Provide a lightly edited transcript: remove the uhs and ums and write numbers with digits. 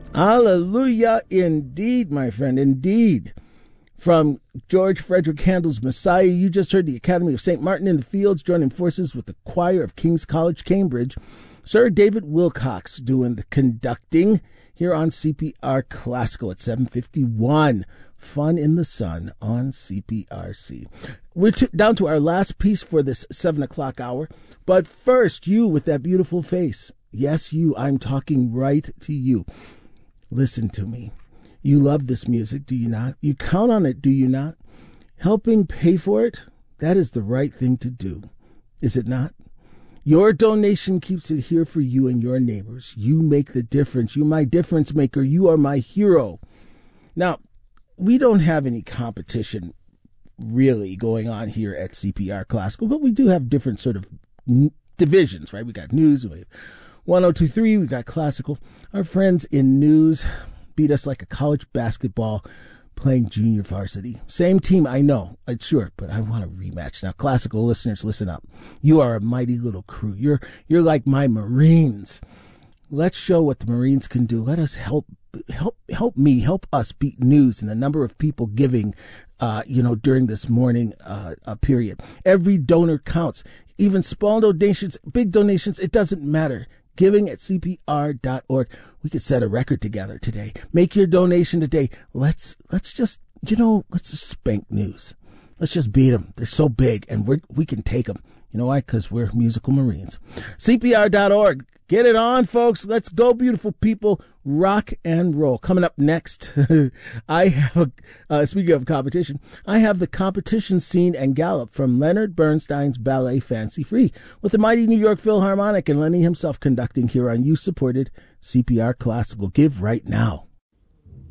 Hallelujah, indeed, my friend, indeed. From George Frederick Handel's Messiah, you just heard the Academy of St. Martin in the Fields joining forces with the choir of King's College, Cambridge. Sir David Wilcox doing the conducting here on CPR Classical at 7:51. Fun in the Sun on CPRC. We're down to our last piece for this 7 o'clock hour. But first, you with that beautiful face. Yes, you. I'm talking right to you. Listen to me. You love this music, do you not? You count on it, do you not? Helping pay for it, that is the right thing to do. Is it not? Your donation keeps it here for you and your neighbors. You make the difference. You're my difference maker. You are my hero. Now, we don't have any competition really going on here at CPR Classical, but we do have different sort of divisions, right? We got news, we have 1023, we got classical. Our friends in news beat us like a college basketball playing junior varsity. Same team, I know, it's sure, but I want a rematch. Now, classical listeners, listen up. You are a mighty little crew. You're like my Marines. Let's show what the Marines can do. Let us help us beat news and the number of people giving, during this morning period. Every donor counts. Even small donations, big donations, it doesn't matter. Giving at CPR.org. We could set a record together today. Make your donation today. Let's just spank news. Let's just beat them. They're so big, and we can take them. You know why? Because we're musical Marines. CPR.org. Get it on, folks. Let's go, beautiful people. Rock and roll. Coming up next, I have, speaking of competition, I have the competition scene and gallop from Leonard Bernstein's ballet Fancy Free with the mighty New York Philharmonic and Lenny himself conducting here on you-supported CPR Classical. Give right now.